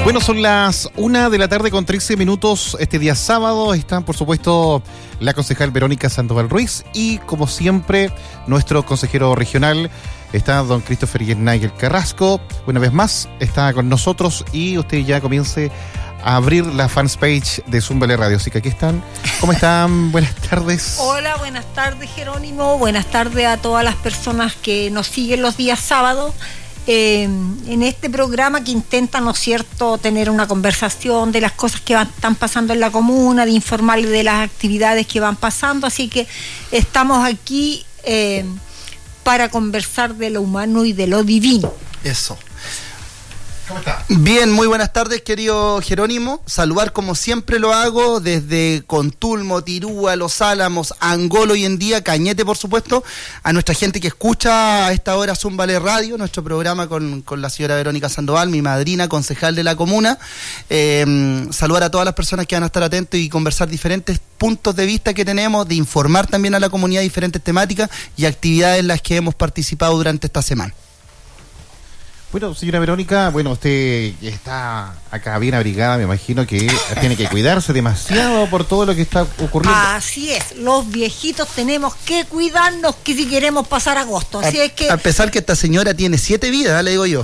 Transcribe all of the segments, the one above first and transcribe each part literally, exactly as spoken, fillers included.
Bueno, son las una de la tarde con trece minutos este día sábado. Están, por supuesto, la concejal Verónica Sandoval Ruiz y, como siempre, nuestro consejero regional, está don Christopher Nigel Carrasco. Una vez más, está con nosotros y usted ya comience a abrir la fanpage de Zúmbale Radio. Así que aquí están. ¿Cómo están? Buenas tardes. Hola, buenas tardes, Jerónimo. Buenas tardes a todas las personas que nos siguen los días sábados. Eh, en este programa que intenta, ¿no es cierto?, tener una conversación de las cosas que van, están pasando en la comuna, de informarles de las actividades que van pasando, así que estamos aquí eh, para conversar de lo humano y de lo divino. Eso. ¿Cómo está? Bien, muy buenas tardes, querido Jerónimo. Saludar, como siempre lo hago, desde Contulmo, Tirúa, Los Álamos, Angolo hoy en día, Cañete, por supuesto, a nuestra gente que escucha a esta hora Zúmbale Radio, nuestro programa con, con la señora Verónica Sandoval, mi madrina, concejal de la comuna. Eh, saludar a todas las personas que van a estar atentos y conversar diferentes puntos de vista que tenemos, de informar también a la comunidad diferentes temáticas y actividades en las que hemos participado durante esta semana. Bueno, señora Verónica, bueno, usted está acá bien abrigada, me imagino que tiene que cuidarse demasiado por todo lo que está ocurriendo. Así es, los viejitos tenemos que cuidarnos que si queremos pasar agosto, así a, es que... A pesar que esta señora tiene siete vidas, le digo yo.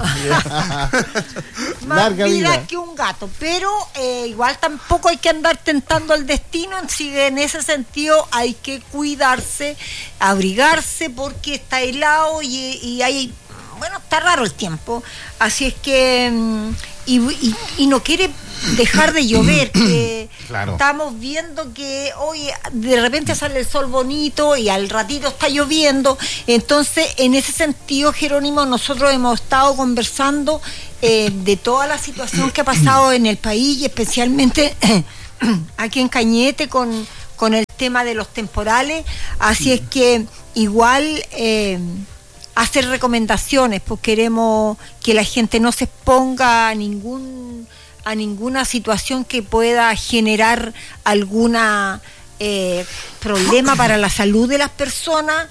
Más Larga vida, vida que un gato, pero eh, igual tampoco hay que andar tentando el destino, así que en ese sentido hay que cuidarse, abrigarse porque está helado y, y hay... Bueno, está raro el tiempo, así es que, y, y, y no quiere dejar de llover, que claro. Estamos viendo que hoy de repente sale el sol bonito y al ratito está lloviendo, entonces en ese sentido, Jerónimo, nosotros hemos estado conversando eh, de toda la situación que ha pasado en el país y especialmente aquí en Cañete con, con el tema de los temporales, así es que igual... Eh, hacer recomendaciones, pues queremos que la gente no se exponga a ningún a ninguna situación que pueda generar alguna eh, problema para la salud de las personas.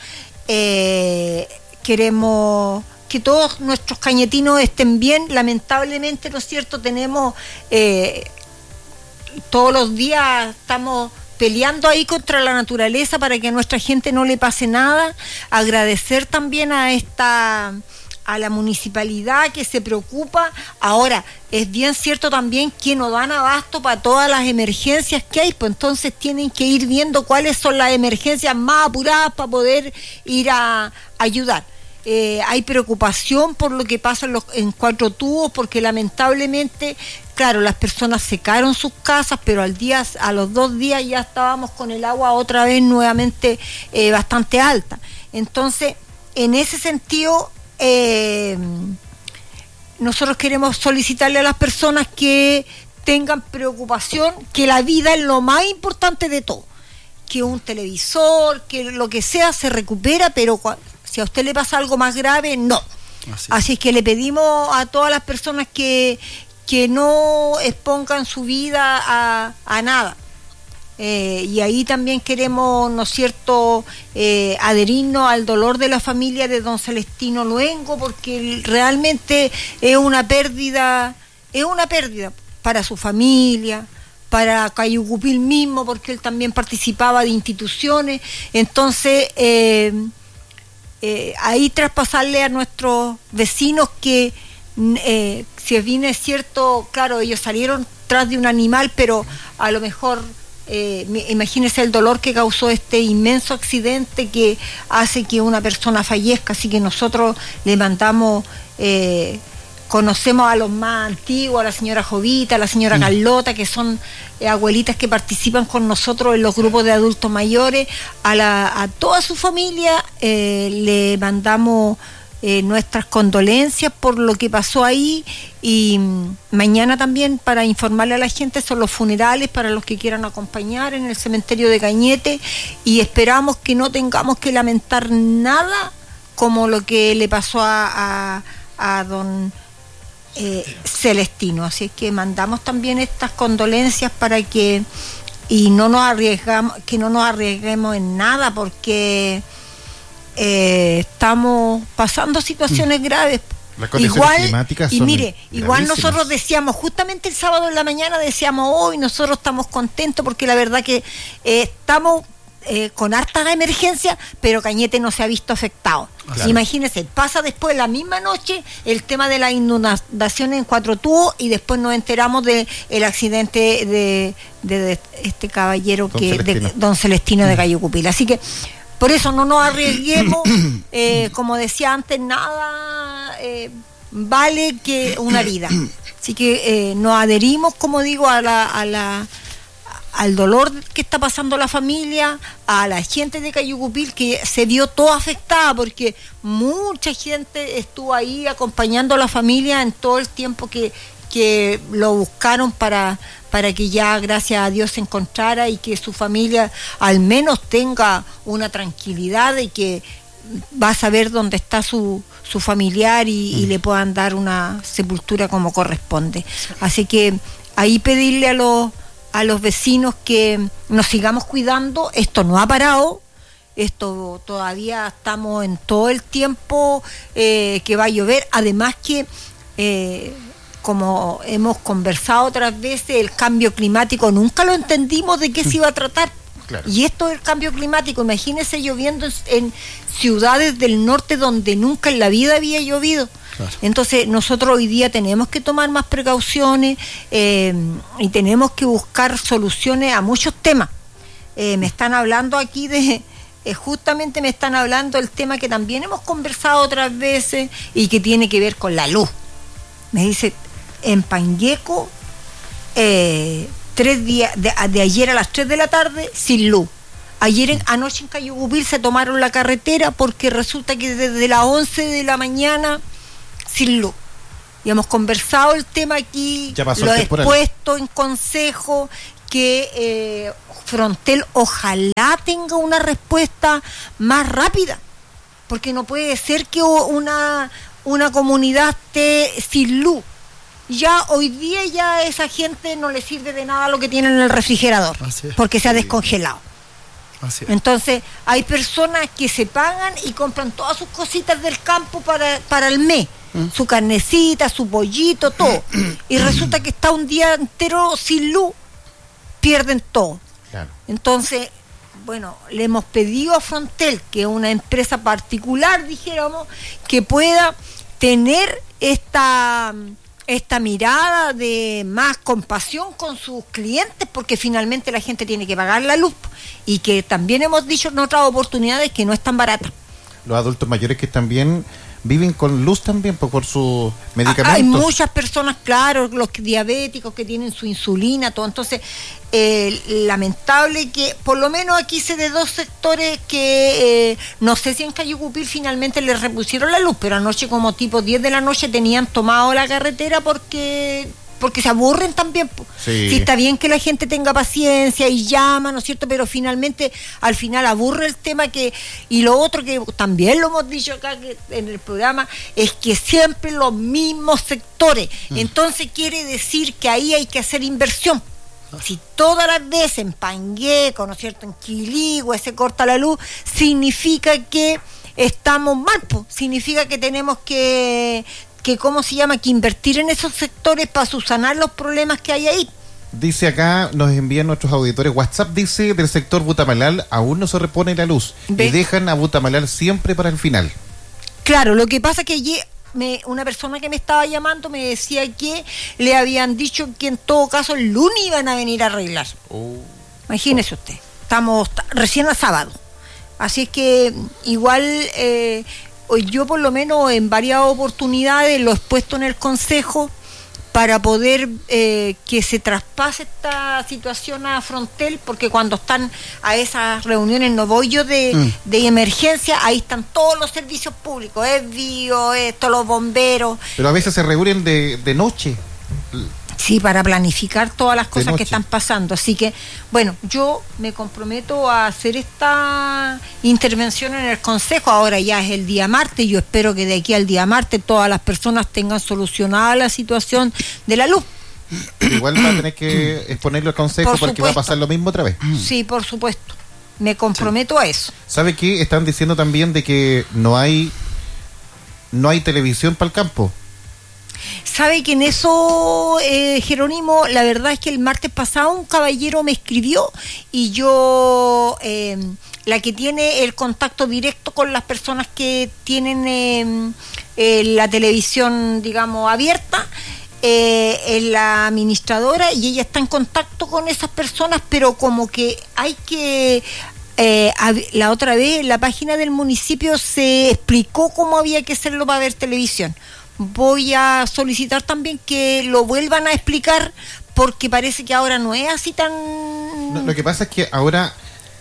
Eh, queremos que todos nuestros cañetinos estén bien. Lamentablemente, ¿no es cierto?, tenemos eh, todos los días estamos peleando ahí contra la naturaleza para que a nuestra gente no le pase nada. Agradecer también a esta a la municipalidad que se preocupa. Ahora, es bien cierto también que no dan abasto para todas las emergencias que hay, pues entonces tienen que ir viendo cuáles son las emergencias más apuradas para poder ir a ayudar. Eh, hay preocupación por lo que pasa en, los, en Cuatro Tubos, porque lamentablemente, claro, las personas secaron sus casas, pero al día, a los dos días ya estábamos con el agua otra vez nuevamente eh, bastante alta. Entonces, en ese sentido, eh, nosotros queremos solicitarle a las personas que tengan preocupación, que la vida es lo más importante de todo, que un televisor, que lo que sea se recupera, pero si a usted le pasa algo más grave, no. Así, Así es que le pedimos a todas las personas que, que no expongan su vida a, a nada. Eh, y ahí también queremos, ¿no es cierto?, eh, adherirnos al dolor de la familia de don Celestino Luengo, porque realmente es una pérdida, es una pérdida para su familia, para Cayucupil mismo, porque él también participaba de instituciones. Entonces, eh, Eh, ahí traspasarle a nuestros vecinos que eh, si bien es cierto, claro, ellos salieron tras de un animal, pero a lo mejor eh, imagínense el dolor que causó este inmenso accidente que hace que una persona fallezca, así que nosotros le mandamos eh, conocemos a los más antiguos, a la señora Jovita, a la señora mm. Carlota, que son eh, abuelitas que participan con nosotros en los grupos de adultos mayores, a, la, a toda su familia eh, le mandamos eh, nuestras condolencias por lo que pasó ahí, y mm, mañana también, para informarle a la gente, son los funerales para los que quieran acompañar en el cementerio de Cañete, y esperamos que no tengamos que lamentar nada como lo que le pasó a, a, a don Eh, Celestino. Así es que mandamos también estas condolencias para que y no nos arriesgamos, que no nos arriesguemos en nada, porque eh, estamos pasando situaciones graves. Las condiciones igual, climáticas y son mire, igual gravísimas. nosotros decíamos, justamente el sábado en la mañana decíamos, hoy nosotros estamos contentos porque la verdad que eh, estamos eh, con hartas emergencias, pero Cañete no se ha visto afectado. Claro. Imagínense, pasa después la misma noche el tema de la inundación en Cuatro Tubos y después nos enteramos del de accidente de, de, de este caballero Don que Celestino. de Don Celestino de Cayucupil. Así que por eso no nos arriesguemos, eh, como decía antes, nada eh, vale que una vida. Así que eh, nos adherimos, como digo, a la, a la, al dolor que está pasando la familia, a la gente de Cayucupil que se vio toda afectada porque mucha gente estuvo ahí acompañando a la familia en todo el tiempo que, que lo buscaron para... para que ya, gracias a Dios, se encontrara y que su familia al menos tenga una tranquilidad y que va a saber dónde está su, su familiar y, y le puedan dar una sepultura como corresponde. Así que ahí pedirle a los, a los vecinos que nos sigamos cuidando. Esto no ha parado. Esto todavía estamos en todo el tiempo eh, que va a llover. Además que... Eh, como hemos conversado otras veces, el cambio climático nunca lo entendimos de qué se iba a tratar. Claro. Y esto del cambio climático, imagínense lloviendo en, en ciudades del norte donde nunca en la vida había llovido. Claro. Entonces nosotros hoy día tenemos que tomar más precauciones eh, y tenemos que buscar soluciones a muchos temas. Eh, me están hablando aquí de... Eh, justamente me están hablando del tema que también hemos conversado otras veces y que tiene que ver con la luz. Me dice... En Pangueco, eh, tres días, de, de ayer a las tres de la tarde, sin luz. Ayer en, anoche en Cayucupil se tomaron la carretera porque resulta que desde las once de la mañana, sin luz. Y hemos conversado el tema aquí, lo he expuesto en consejo, que eh, Frontel ojalá tenga una respuesta más rápida, porque no puede ser que una, una comunidad esté sin luz. Ya hoy día ya a esa gente no le sirve de nada lo que tienen en el refrigerador, porque se ha descongelado. Así es. Entonces hay personas que se pagan y compran todas sus cositas del campo para, para el mes, ¿Mm? Su carnecita, su pollito, todo, y resulta que está un día entero sin luz, pierden todo. Claro. Entonces, bueno, le hemos pedido a Frontel, que es una empresa particular, dijéramos, que pueda tener esta... esta mirada de más compasión con sus clientes, porque finalmente la gente tiene que pagar la luz y que también hemos dicho en otras oportunidades que no es tan barata. Los adultos mayores que también viven con luz también por, por sus medicamentos. Hay muchas personas, claro, los diabéticos que tienen su insulina, todo. Entonces, eh, lamentable que por lo menos aquí se de dos sectores que eh, no sé si en Cayucupil finalmente les repusieron la luz, pero anoche como tipo diez de la noche tenían tomado la carretera porque... porque se aburren también. Sí. Sí, está bien que la gente tenga paciencia y llama, ¿no es cierto? Pero finalmente, al final aburre el tema que, y lo otro que también lo hemos dicho acá que, en el programa, es que siempre los mismos sectores. Mm. Entonces quiere decir que ahí hay que hacer inversión. Si todas las veces en Pangueco, ¿no es cierto?, en Quiligüe se corta la luz, significa que estamos mal, pues. Significa que tenemos que... que cómo se llama, que invertir en esos sectores para subsanar los problemas que hay ahí. Dice acá, nos envían nuestros auditores WhatsApp, dice, del sector Butamalal aún no se repone la luz. ¿Ve? Y dejan a Butamalal siempre para el final. Claro, lo que pasa que allí me, una persona que me estaba llamando me decía que le habían dicho que en todo caso el lunes iban a venir a arreglar. Oh. Imagínese usted, estamos recién a sábado. Así es que igual... Eh, yo por lo menos en varias oportunidades lo he expuesto en el consejo para poder eh, que se traspase esta situación a Frontel, porque cuando están a esas reuniones no voy yo de, mm. de emergencia, ahí están todos los servicios públicos, es bio, esto, los bomberos. Pero a veces se reúnen de, de noche. Sí, para planificar todas las cosas que están pasando. Así que, bueno, yo me comprometo a hacer esta intervención en el Consejo. Ahora ya es el día martes. Yo espero que de aquí al día martes todas las personas tengan solucionada la situación de la luz. Igual va a tener que exponerlo al Consejo porque va a pasar lo mismo otra vez. Sí, por supuesto. Me comprometo sí. a eso. ¿Sabe qué? Están diciendo también de que no hay no hay televisión para el campo. Sabe que en eso, eh, Jerónimo, la verdad es que el martes pasado un caballero me escribió y yo, eh, la que tiene el contacto directo con las personas que tienen eh, eh, la televisión, digamos, abierta, eh, es la administradora y ella está en contacto con esas personas, pero como que hay que... Eh, la otra vez en la página del municipio se explicó cómo había que hacerlo para ver televisión. Voy a solicitar también que lo vuelvan a explicar porque parece que ahora no es así tan... No, lo que pasa es que ahora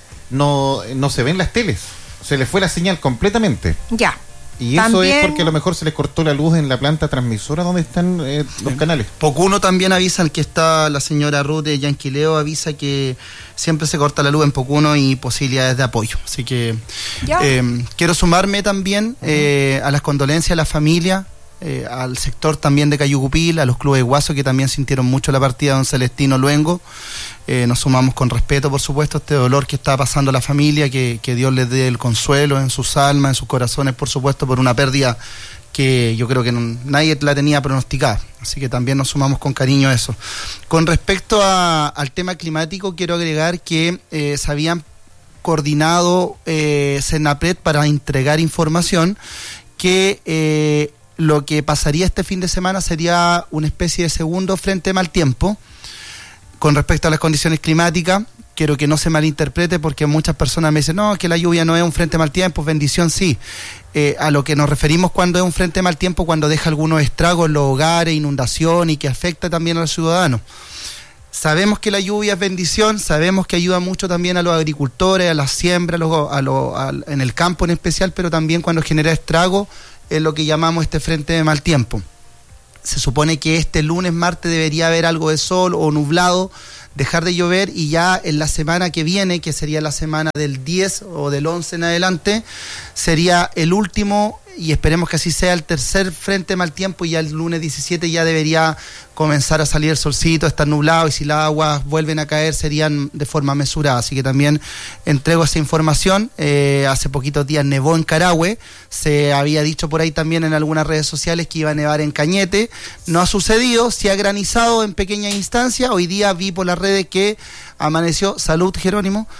no, no se ven las teles, se les fue la señal completamente. Ya. Y eso también... es porque a lo mejor se les cortó la luz en la planta transmisora donde están eh, los canales. Pocuno también avisan que está la señora Ruth de Yanquileo, avisa que siempre se corta la luz en Pocuno y posibilidades de apoyo. Así que eh, quiero sumarme también eh, a las condolencias a la familia, eh, al sector también de Cayucupil, a los clubes de Guaso que también sintieron mucho la partida de don Celestino Luengo. Eh, nos sumamos con respeto, por supuesto, a este dolor que está pasando a la familia, que, que Dios les dé el consuelo en sus almas, en sus corazones, por supuesto, por una pérdida que yo creo que no, nadie la tenía pronosticada. Así que también nos sumamos con cariño a eso. Con respecto a, al tema climático, quiero agregar que eh, se habían coordinado eh, Senapred para entregar información que... Eh, lo que pasaría este fin de semana sería una especie de segundo frente de mal tiempo. Con respecto a las condiciones climáticas, quiero que no se malinterprete porque muchas personas me dicen, no, que la lluvia no es un frente de mal tiempo, bendición sí. Eh, a lo que nos referimos cuando es un frente de mal tiempo, cuando deja algunos estragos en los hogares, inundación y que afecta también a los ciudadanos. Sabemos que la lluvia es bendición, sabemos que ayuda mucho también a los agricultores, a la siembra, a los, a los, a, en el campo en especial, pero también cuando genera estragos, es lo que llamamos este frente de mal tiempo. Se supone que este lunes, martes debería haber algo de sol o nublado, dejar de llover y ya en la semana que viene, que sería la semana del diez o del once en adelante, sería el último y esperemos que así sea el tercer frente de mal tiempo y ya el lunes diecisiete ya debería comenzar a salir el solcito, estar nublado y si las aguas vuelven a caer serían de forma mesurada. Así que también entrego esa información. Eh, hace poquitos días nevó en Carahue, se había dicho por ahí también en algunas redes sociales que iba a nevar en Cañete, no ha sucedido, se ha granizado en pequeña instancia. Hoy día vi por las redes que amaneció, salud Jerónimo,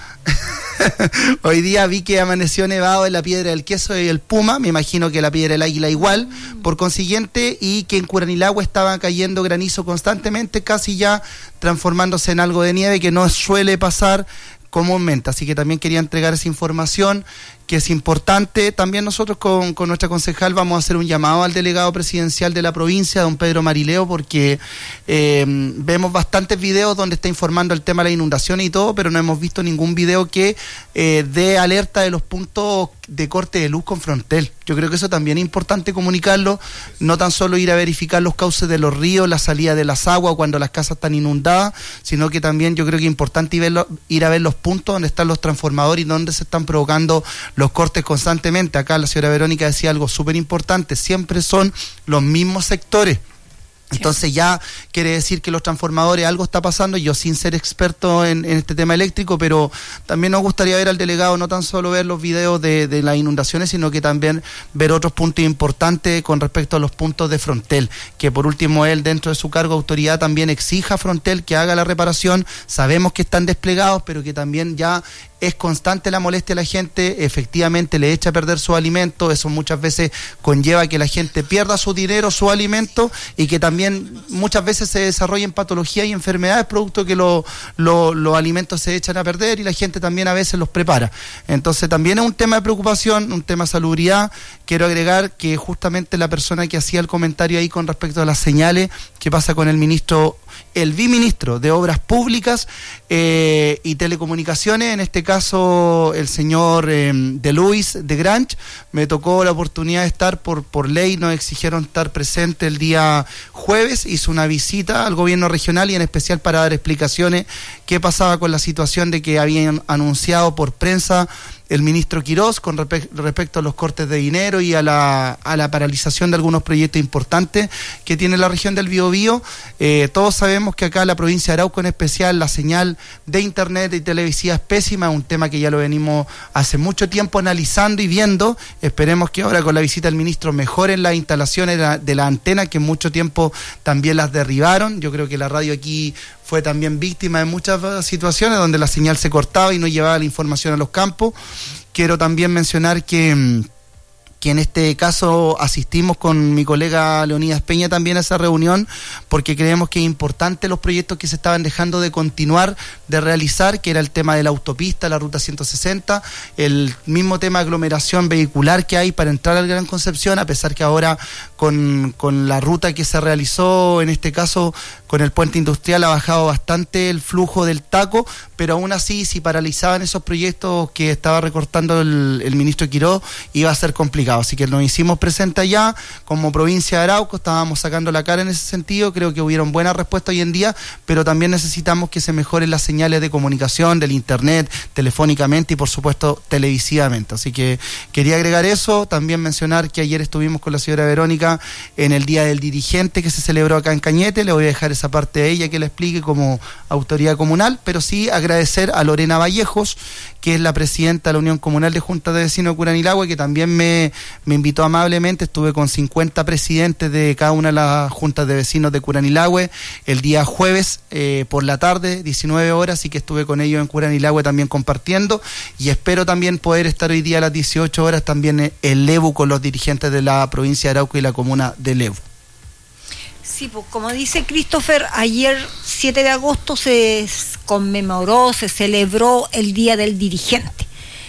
hoy día vi que amaneció nevado en la Piedra del Queso y el Puma, me imagino que la Piedra del Águila igual, por consiguiente, y que en Curanilagua estaba cayendo granizo constantemente, casi ya transformándose en algo de nieve que no suele pasar comúnmente. Así que también quería entregar esa información que es importante. También nosotros con, con nuestra concejal vamos a hacer un llamado al delegado presidencial de la provincia, don Pedro Marileo, porque eh, vemos bastantes videos donde está informando el tema de las inundaciones y todo, pero no hemos visto ningún video que eh, dé alerta de los puntos de corte de luz con Frontel. Yo creo que eso también es importante comunicarlo, no tan solo ir a verificar los cauces de los ríos, la salida de las aguas cuando las casas están inundadas, sino que también yo creo que es importante ir, verlo, ir a ver los puntos donde están los transformadores y donde se están provocando los cortes constantemente. Acá la señora Verónica decía algo súper importante, siempre son los mismos sectores. Entonces ya quiere decir que los transformadores, algo está pasando, yo sin ser experto en, en este tema eléctrico, pero también nos gustaría ver al delegado, no tan solo ver los videos de, de las inundaciones, sino que también ver otros puntos importantes con respecto a los puntos de Frontel, que por último él dentro de su cargo de autoridad también exija a Frontel que haga la reparación. Sabemos que están desplegados, pero que también ya es constante la molestia a la gente, efectivamente le echa a perder su alimento, eso muchas veces conlleva que la gente pierda su dinero, su alimento, y que también muchas veces se desarrollen patologías y enfermedades producto que lo, lo, los alimentos se echan a perder y la gente también a veces los prepara. Entonces también es un tema de preocupación, un tema de salubridad. Quiero agregar que justamente la persona que hacía el comentario ahí con respecto a las señales, que pasa con el ministro, el biministro de Obras Públicas eh, y Telecomunicaciones, en este caso el señor eh, de Luis de Granch, me tocó la oportunidad de estar por, por ley, nos exigieron estar presente el día jueves, hizo una visita al gobierno regional y en especial para dar explicaciones qué pasaba con la situación de que habían anunciado por prensa el ministro Quirós con respe- respecto a los cortes de dinero y a la, a la paralización de algunos proyectos importantes que tiene la región del Biobío. Eh, todos sabemos que acá en la provincia de Arauco en especial la señal de internet y televisiva es pésima, un tema que ya lo venimos hace mucho tiempo analizando y viendo. Esperemos que ahora con la visita del ministro mejoren las instalaciones de la, de la antena, que en mucho tiempo también las derribaron. Yo creo que la radio aquí fue también víctima de muchas situaciones donde la señal se cortaba y no llevaba la información a los campos. Quiero también mencionar que, que en este caso asistimos con mi colega Leonidas Peña también a esa reunión, porque creemos que es importante los proyectos que se estaban dejando de continuar, de realizar, que era el tema de la autopista, la ruta ciento sesenta, el mismo tema de aglomeración vehicular que hay para entrar al Gran Concepción, a pesar que ahora con, con la ruta que se realizó, en este caso con el puente industrial, ha bajado bastante el flujo del taco, pero aún así, si paralizaban esos proyectos que estaba recortando el, el ministro Quirós, iba a ser complicado. Así que nos hicimos presentes allá, como provincia de Arauco, estábamos sacando la cara en ese sentido. Creo que hubieron buenas respuestas hoy en día, pero también necesitamos que se mejoren las señales de comunicación, del internet, telefónicamente y por supuesto televisivamente. Así que quería agregar eso, también mencionar que ayer estuvimos con la señora Verónica en el Día del Dirigente que se celebró acá en Cañete. Le voy a dejar esa parte de ella que la explique como autoridad comunal, pero sí agradecer a Lorena Vallejos, que es la presidenta de la Unión Comunal de Juntas de Vecinos de Curanilahue, que también me, me invitó amablemente. Estuve con cincuenta presidentes de cada una de las juntas de vecinos de Curanilahue el día jueves eh, por la tarde, diecinueve horas, y que estuve con ellos en Curanilahue también compartiendo, y espero también poder estar hoy día a las dieciocho horas también en Lebu con los dirigentes de la provincia de Arauco y la comuna de Lebu. Sí, pues como dice Christopher, ayer siete de agosto se conmemoró, se celebró el Día del Dirigente.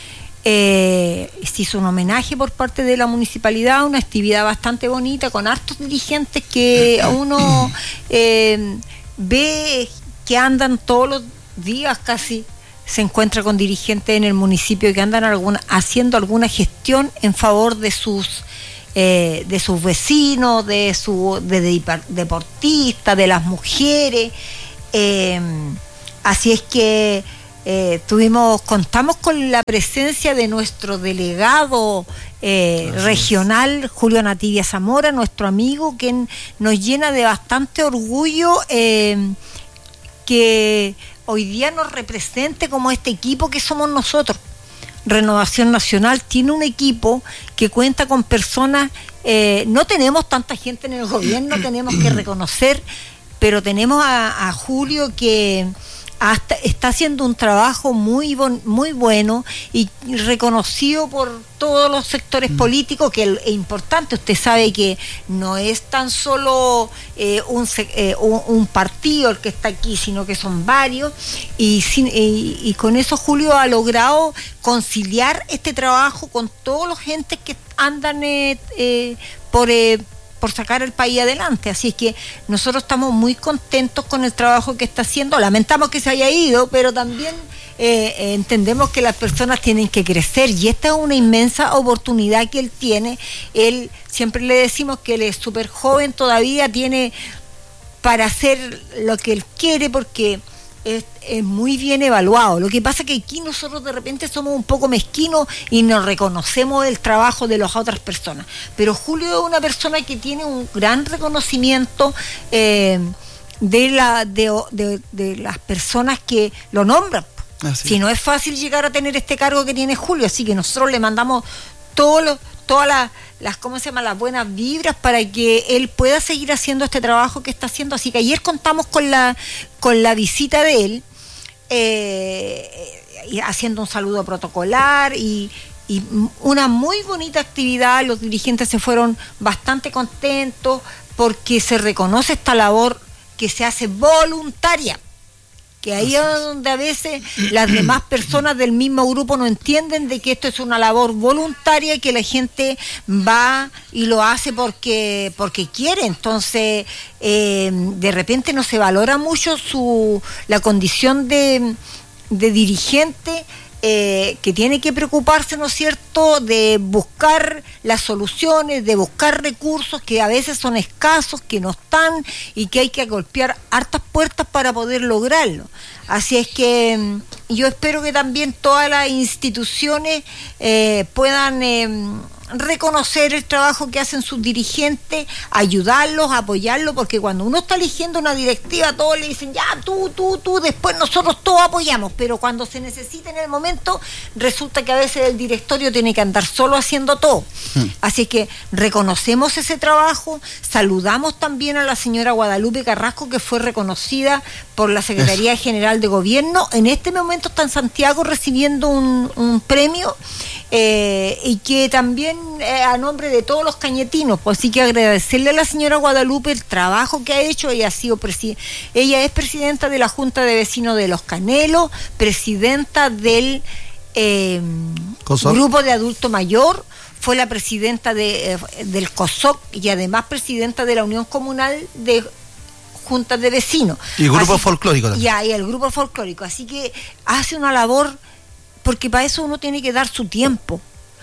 Eh, se hizo un homenaje por parte de la municipalidad, una actividad bastante bonita con hartos dirigentes que uno eh, ve que andan todos los días casi, se encuentra con dirigentes en el municipio que andan alguna, haciendo alguna gestión en favor de sus Eh, de sus vecinos, de su de, de deportistas, de las mujeres. Eh, así es que eh, tuvimos, contamos con la presencia de nuestro delegado eh, regional, Julio Nativia Zamora, nuestro amigo, quien nos llena de bastante orgullo eh, que hoy día nos represente como este equipo que somos nosotros. Renovación Nacional tiene un equipo que cuenta con personas, eh, no tenemos tanta gente en el gobierno, tenemos que reconocer, pero tenemos a, a Julio que hasta está haciendo un trabajo muy bon, muy bueno y reconocido por todos los sectores políticos, que es importante. Usted sabe que no es tan solo eh, un, eh, un, un partido el que está aquí, sino que son varios, y, sin, y, y con eso Julio ha logrado conciliar este trabajo con todos los gentes que andan eh, eh, por... Eh, por sacar el país adelante. Así es que nosotros estamos muy contentos con el trabajo que está haciendo. Lamentamos que se haya ido, pero también eh, eh, entendemos que las personas tienen que crecer, y esta es una inmensa oportunidad que él tiene. Él, siempre le decimos que él es súper joven todavía, tiene para hacer lo que él quiere, porque Es, es muy bien evaluado. Lo que pasa es que aquí nosotros de repente somos un poco mezquinos y no reconocemos el trabajo de las otras personas, pero Julio es una persona que tiene un gran reconocimiento eh, de, la, de, de, de las personas que lo nombran. Así. Si no es fácil llegar a tener este cargo que tiene Julio, así que nosotros le mandamos todo lo, todas las, las, ¿cómo se llama?, las buenas vibras para que él pueda seguir haciendo este trabajo que está haciendo. Así que ayer contamos con la con la visita de él, eh, haciendo un saludo protocolar y, y una muy bonita actividad. Los dirigentes se fueron bastante contentos porque se reconoce esta labor que se hace voluntaria, que ahí es donde a veces las demás personas del mismo grupo no entienden de que esto es una labor voluntaria y que la gente va y lo hace porque porque quiere. Entonces eh, de repente no se valora mucho su la condición de, de dirigente, eh, que tiene que preocuparse, ¿no es cierto?, de buscar las soluciones, de buscar recursos que a veces son escasos, que no están, y que hay que golpear hartas puertas para poder lograrlo. Así es que yo espero que también todas las instituciones eh, puedan eh, reconocer el trabajo que hacen sus dirigentes, ayudarlos, apoyarlos, porque cuando uno está eligiendo una directiva, todos le dicen, ya, tú, tú, tú, después nosotros todos apoyamos, pero cuando se necesita en el momento, resulta que a veces el directorio tiene que andar solo haciendo todo. Hmm. Así que reconocemos ese trabajo, saludamos también a la señora Guadalupe Carrasco, que fue reconocida por la Secretaría Eso. General de Gobierno. En este momento está en Santiago recibiendo un, un premio, eh, y que también eh, a nombre de todos los cañetinos, pues sí que agradecerle a la señora Guadalupe el trabajo que ha hecho. Ella ha sido presi- ella es presidenta de la Junta de Vecinos de Los Canelos, presidenta del eh, Grupo de Adulto Mayor, fue la presidenta de, eh, del COSOC y además presidenta de la Unión Comunal de Juntas de Vecinos. Y grupo Así, folclórico también. Ya, y el grupo folclórico. Así que hace una labor, porque para eso uno tiene que dar su tiempo.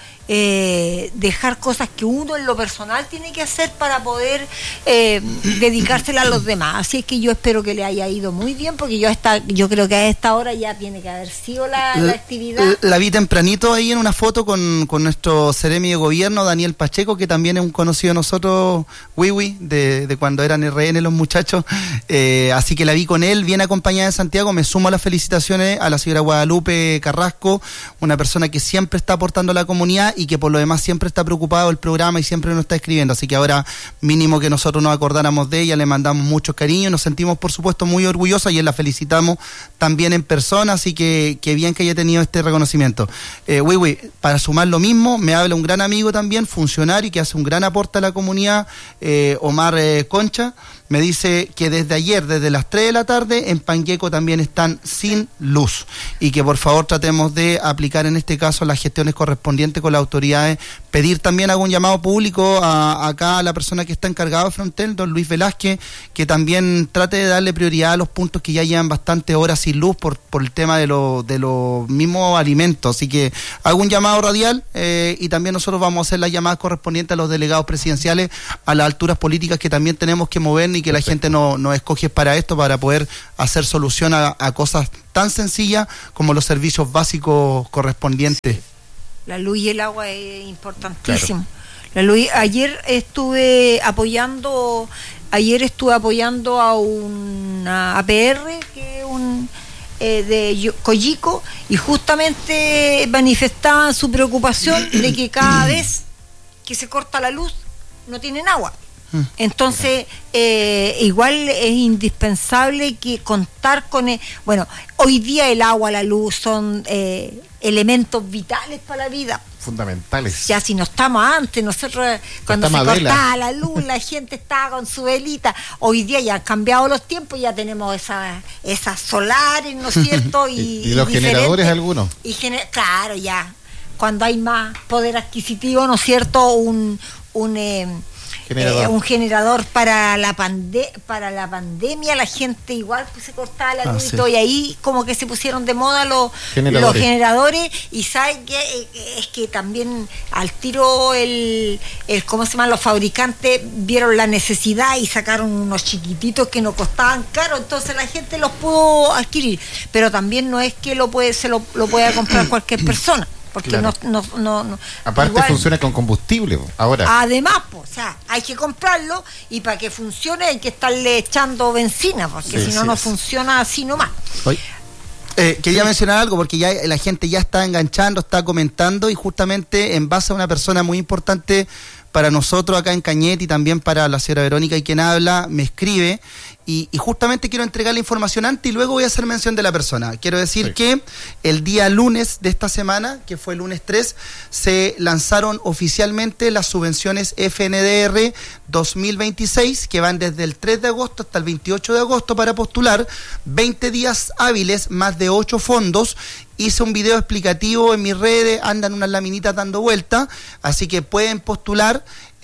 Eh, dejar cosas que uno en lo personal tiene que hacer para poder eh, dedicársela a los demás. Así es que yo espero que le haya ido muy bien, porque yo esta, yo creo que a esta hora ya tiene que haber sido la, la actividad. La, la vi tempranito ahí en una foto con, con nuestro seremi de gobierno, Daniel Pacheco, que también es un conocido de nosotros, Wiwi, de, de cuando eran R N los muchachos, eh, así que la vi con él, bien acompañada de Santiago. Me sumo a las felicitaciones a la señora Guadalupe Carrasco, una persona que siempre está aportando a la comunidad y que por lo demás siempre está preocupado del programa y siempre nos está escribiendo, así que ahora mínimo que nosotros nos acordáramos de ella, le mandamos muchos cariños, nos sentimos por supuesto muy orgullosos y la felicitamos también en persona, así que, que bien que haya tenido este reconocimiento. Eh, Wiwi, para sumar lo mismo, me habla un gran amigo también, funcionario, que hace un gran aporte a la comunidad, eh, Omar eh, Concha, me dice que desde ayer, desde las tres de la tarde, en Pangueco también están sin luz y que por favor tratemos de aplicar en este caso las gestiones correspondientes con las autoridades, pedir también algún llamado público a, acá a la persona que está encargada de Frontel, don Luis Velázquez, que también trate de darle prioridad a los puntos que ya llevan bastantes horas sin luz por, por el tema de, lo, de los mismos alimentos, así que algún llamado radial eh, y también nosotros vamos a hacer las llamadas correspondientes a los delegados presidenciales, a las alturas políticas que también tenemos que mover y que la gente nos no escoge para esto, para poder hacer solución a, a cosas tan sencillas como los servicios básicos correspondientes. Sí. La luz y el agua es importantísimo. Claro. La luz, ayer estuve apoyando, ayer estuve apoyando a una A P R, que es un eh, de Coyico, y justamente manifestaban su preocupación de que cada vez que se corta la luz no tienen agua. Entonces, eh, igual es indispensable que contar con... El, bueno, hoy día el agua, la luz son eh, elementos vitales para la vida. Fundamentales. Ya si no estamos antes, nosotros cuando se cortaba la luz, la gente estaba con su velita. Hoy día ya han cambiado los tiempos, ya tenemos esas esas solares, ¿no es cierto? Y, y, y los generadores algunos. Y gener, claro, ya. Cuando hay más poder adquisitivo, ¿no es cierto? Un... un eh, Generador. Eh, un generador para la pande para la pandemia, la gente igual pues, se cortaba la luz ah, y sí. todo, y ahí como que se pusieron de moda los generadores, los generadores y saben que eh, es que también al tiro el, el cómo se llama, los fabricantes vieron la necesidad y sacaron unos chiquititos que no costaban caro, entonces la gente los pudo adquirir, pero también no es que lo puede se lo, lo pueda comprar cualquier persona. Porque claro. no, no, no, no. Aparte igual, funciona con combustible ahora. Además, pues, o sea, hay que comprarlo y para que funcione hay que estarle echando benzina, porque sí, si no, sí, no sí. funciona así nomás. Hoy. Eh, quería sí. mencionar algo porque ya la gente ya está enganchando, está comentando y justamente en base a una persona muy importante para nosotros acá en Cañete y también para la señora Verónica y quien habla, me escribe y, y justamente quiero entregar la información antes y luego voy a hacer mención de la persona. Quiero decir sí. que el día lunes de esta semana, que fue el lunes tres, se lanzaron oficialmente las subvenciones F N D R dos mil veintiséis, que van desde el tres de agosto hasta el veintiocho de agosto para postular, veinte días hábiles, más de ocho fondos. Hice un video explicativo en mis redes, andan unas laminitas dando vuelta, así que pueden postular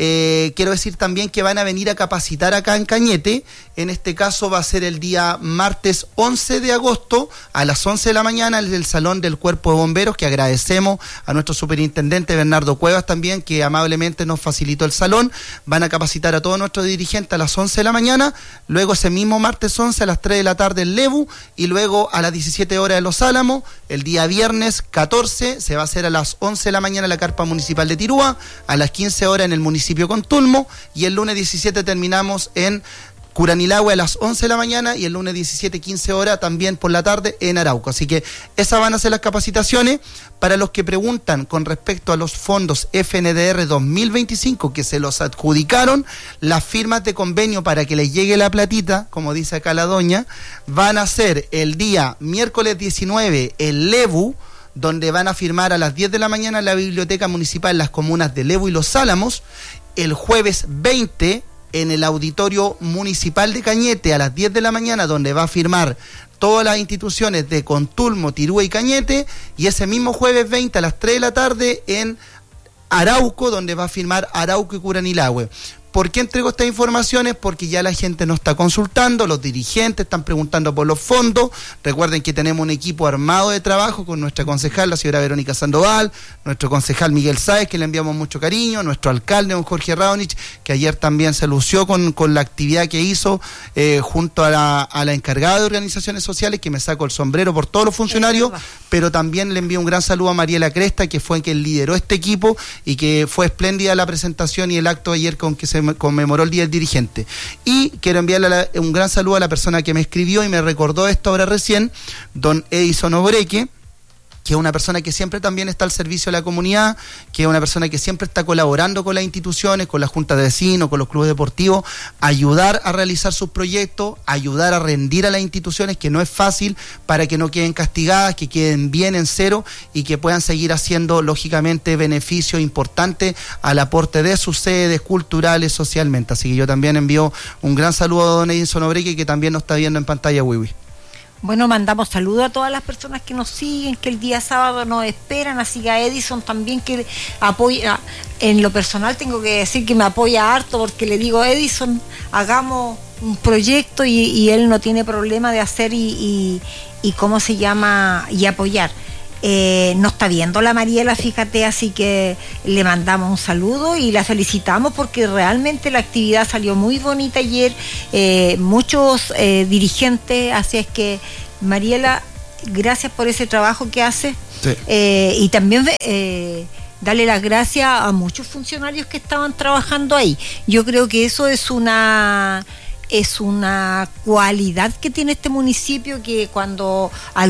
Eh, quiero decir también que van a venir a capacitar acá en Cañete. En este caso va a ser el día martes once de agosto a las once de la mañana en el Salón del Cuerpo de Bomberos, que agradecemos a nuestro superintendente Bernardo Cuevas también, que amablemente nos facilitó el salón. Van a capacitar a todos nuestros dirigentes a las once de la mañana, luego ese mismo martes once a las tres de la tarde en Lebu, y luego a las diecisiete horas en Los Álamos. El día viernes catorce se va a hacer a las once de la mañana en la carpa municipal de Tirúa, a las quince horas en el municipio Contulmo, y el lunes diecisiete terminamos en Curanilahue a las once de la mañana, y el lunes diecisiete, quince horas también por la tarde en Arauco. Así que esas van a ser las capacitaciones. Para los que preguntan con respecto a los fondos F N D R dos mil veinticinco que se los adjudicaron, las firmas de convenio para que les llegue la platita, como dice acá la doña, van a ser el día miércoles diecinueve en Lebu, donde van a firmar a las diez de la mañana en la Biblioteca Municipal en las comunas de Lebu y Los Álamos, el jueves veinte en el Auditorio Municipal de Cañete a las diez de la mañana, donde va a firmar todas las instituciones de Contulmo, Tirúa y Cañete, y ese mismo jueves veinte a las tres de la tarde en Arauco, donde va a firmar Arauco y Curanilahue. ¿Por qué entrego estas informaciones? Porque ya la gente nos está consultando, los dirigentes están preguntando por los fondos. Recuerden que tenemos un equipo armado de trabajo con nuestra concejal, la señora Verónica Sandoval, nuestro concejal Miguel Sáez, que le enviamos mucho cariño, nuestro alcalde, don Jorge Raonich, que ayer también se lució con, con la actividad que hizo eh, junto a la, a la encargada de organizaciones sociales, que me saco el sombrero por todos los funcionarios, pero también le envío un gran saludo a Mariela Cresta, que fue quien lideró este equipo y que fue espléndida la presentación y el acto ayer con que se conmemoró el Día del Dirigente. Y quiero enviarle la, un gran saludo a la persona que me escribió y me recordó esto ahora recién, don Edison Obreque, que es una persona que siempre también está al servicio de la comunidad, que es una persona que siempre está colaborando con las instituciones, con la Junta de Vecinos, con los clubes deportivos, ayudar a realizar sus proyectos, ayudar a rendir a las instituciones, que no es fácil, para que no queden castigadas, que queden bien en cero y que puedan seguir haciendo, lógicamente, beneficios importantes al aporte de sus sedes culturales, socialmente. Así que yo también envío un gran saludo a don Edison Obreque, que también nos está viendo en pantalla, Wiwi. Bueno, mandamos saludos a todas las personas que nos siguen, que el día sábado nos esperan, así que a Edison también, que apoya. En lo personal tengo que decir que me apoya harto, porque le digo, Edison, hagamos un proyecto, y, y él no tiene problema de hacer y, y, y cómo se llama, y apoyar. Eh, no está viendo la Mariela, fíjate, así que le mandamos un saludo y la felicitamos, porque realmente la actividad salió muy bonita ayer, eh, muchos eh, dirigentes, así es que Mariela, gracias por ese trabajo que hace. Sí. eh, y también eh, darle las gracias a muchos funcionarios que estaban trabajando ahí. Yo creo que eso es una... es una cualidad que tiene este municipio, que cuando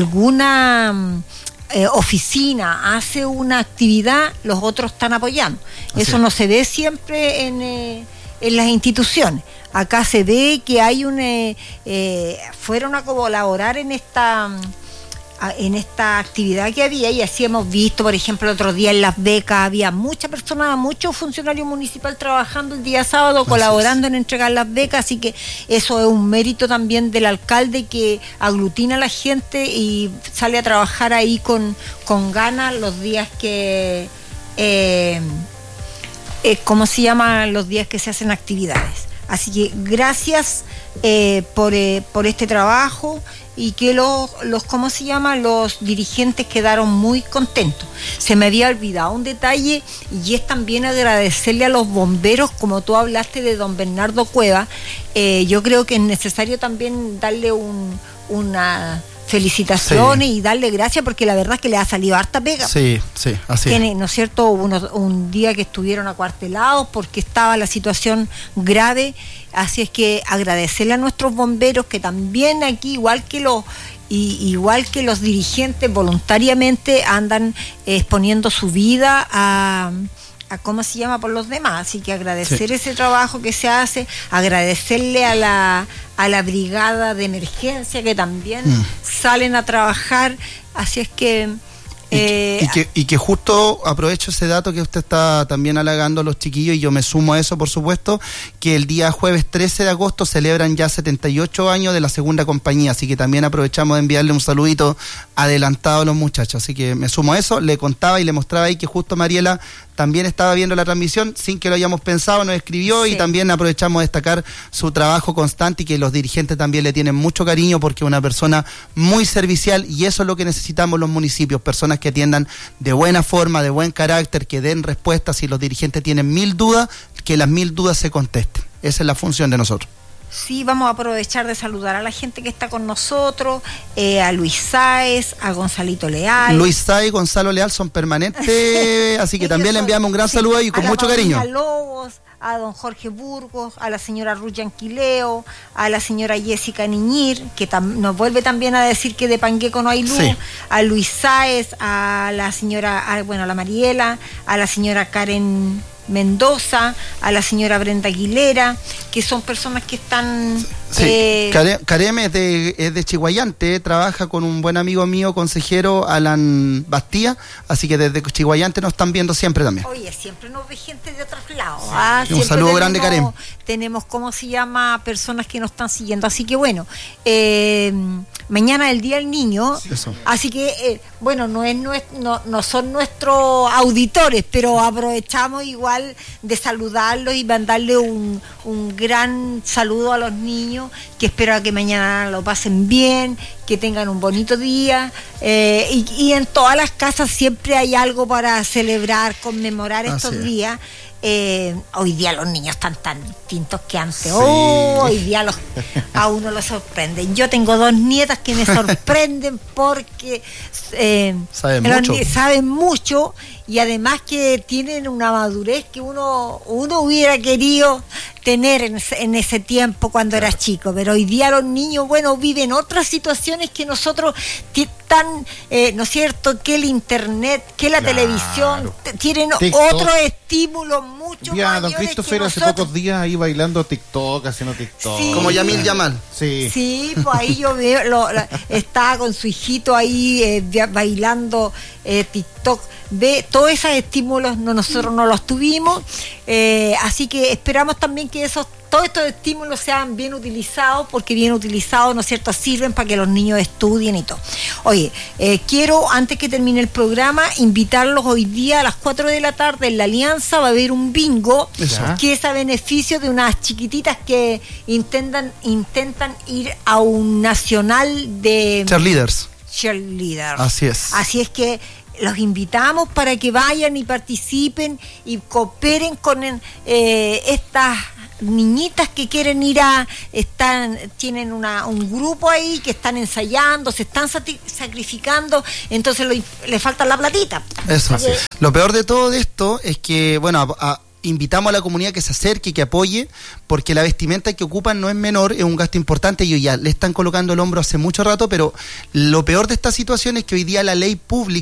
alguna Eh, oficina hace una actividad, los otros están apoyando. Así Eso es. No se ve siempre en, eh, en las instituciones. Acá se ve que hay un eh, eh, fueron a colaborar en esta en esta actividad que había, y así hemos visto, por ejemplo, el otro día en Las Becas había muchas personas, muchos funcionarios municipales trabajando el día sábado, así colaborando es. en entregar las becas, así que eso es un mérito también del alcalde, que aglutina a la gente y sale a trabajar ahí con, con ganas los días que eh, eh, ¿cómo se llama? Los días que se hacen actividades. Así que gracias eh, por, eh, por este trabajo, y que los, los, ¿cómo se llama? Los dirigentes quedaron muy contentos. Se me había olvidado un detalle, y es también agradecerle a los bomberos, como tú hablaste de don Bernardo Cueva. Eh, yo creo que es necesario también darle un, una felicitaciones sí. y darle gracias, porque la verdad es que le ha salido harta pega. Sí, sí, así Tiene, ¿no es cierto? Hubo unos, un día que estuvieron acuartelados porque estaba la situación grave, así es que agradecerle a nuestros bomberos, que también aquí, igual que los y, igual que los dirigentes, voluntariamente andan eh, exponiendo su vida a a cómo se llama por los demás, así que agradecer sí. ese trabajo que se hace, agradecerle a la a la brigada de emergencia, que también mm. salen a trabajar, así es que Eh, y, que, y que justo aprovecho ese dato que usted está también halagando a los chiquillos, y yo me sumo a eso, por supuesto, que el día jueves trece de agosto celebran ya setenta y ocho años de la segunda compañía, así que también aprovechamos de enviarle un saludito adelantado a los muchachos, así que me sumo a eso. Le contaba y le mostraba ahí que justo Mariela también estaba viendo la transmisión, sin que lo hayamos pensado, nos escribió, sí. Y también aprovechamos de destacar su trabajo constante y que los dirigentes también le tienen mucho cariño porque es una persona muy servicial, y eso es lo que necesitamos los municipios, personas que atiendan de buena forma, de buen carácter, que den respuestas. Si los dirigentes tienen mil dudas, que las mil dudas se contesten. Esa es la función de nosotros. Sí, vamos a aprovechar de saludar a la gente que está con nosotros, eh, a Luis Sáez, a Gonzalito Leal. Luis Sáez y Gonzalo Leal son permanentes, así que también le enviamos un gran sí, saludo ahí con mucho cariño. A Lobos, a don Jorge Burgos, a la señora Ruth Yanquileo, a la señora Jessica Niñir, que tam- nos vuelve también a decir que de Pangueco no hay luz, sí. A Luis Sáez, a la señora, a, bueno, a la Mariela, a la señora Karen Mendoza, a la señora Brenda Aguilera, que son personas que están... Sí, eh... Karem es de, es de Chihuayante, trabaja con un buen amigo mío, consejero, Alan Bastía, así que desde Chihuayante nos están viendo siempre también. Oye, siempre nos ve gente de otros lados. Sí. ¿Ah? Un saludo tenemos, grande, Karem. Tenemos, ¿cómo se llama?, personas que nos están siguiendo, así que bueno, eh, mañana es el Día del Niño, eso. Así que, eh, bueno, no, es nuestro, no, no son nuestros auditores, pero aprovechamos igual de saludarlos y mandarle un, un gran saludo a los niños, que espero que mañana lo pasen bien, que tengan un bonito día, eh, y, y en todas las casas siempre hay algo para celebrar, conmemorar estos Así días. Eh, hoy día los niños están tan distintos que antes. Sí. Oh, hoy día los, a uno lo sorprenden. Yo tengo dos nietas que me sorprenden porque eh, saben mucho. saben mucho y además que tienen una madurez que uno, uno hubiera querido tener en ese, en ese tiempo cuando era chico, pero hoy día los niños, bueno, viven otras situaciones que nosotros t- tan, eh, ¿no es cierto?, que el internet, que la claro. televisión, t- tienen TikTok. Otro estímulo mucho ya, mayores don Christopher que hace nosotros. Pocos días ahí bailando TikTok, haciendo TikTok. Sí. Como Yamil Yamal. Sí. Sí, pues ahí yo veo, lo, lo, estaba con su hijito ahí eh, bailando eh, TikTok. Ve, todos esos estímulos no, nosotros no los tuvimos, eh, así que esperamos también que esos todos estos estímulos sean bien utilizados, porque bien utilizados, ¿no es cierto?, sirven para que los niños estudien y todo. Oye, eh, quiero, antes que termine el programa, invitarlos hoy día a las cuatro de la tarde en la Alianza. Va a haber un bingo, ¿ya?, que es a beneficio de unas chiquititas que intentan, intentan ir a un nacional de... Cheerleaders. Cheerleaders. Así es. Así es que los invitamos para que vayan y participen y cooperen con eh, estas niñitas que quieren ir a, están, tienen una, un grupo ahí que están ensayando, se están sati- sacrificando, entonces lo, le falta la platita. Eso. Porque... Lo peor de todo esto es que, bueno, a, a, invitamos a la comunidad que se acerque, que apoye, porque la vestimenta que ocupan no es menor, es un gasto importante. Ellos ya le están colocando el hombro hace mucho rato, pero lo peor de esta situación es que hoy día la ley pública